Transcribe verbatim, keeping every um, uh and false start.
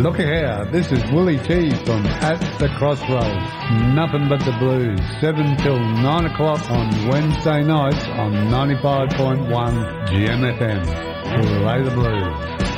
Look here, this is Willie T from At the Crossroads. Nothing but the blues. seven till nine o'clock on Wednesday nights on ninety-five point one G M F M. Play the blues.